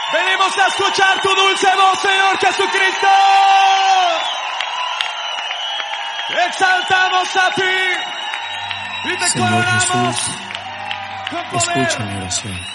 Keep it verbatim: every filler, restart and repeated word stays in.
Venimos a escuchar tu dulce voz, Señor Jesucristo. Exaltamos a ti y te Señor coronamos Jesús, con poder. escucha mi oración.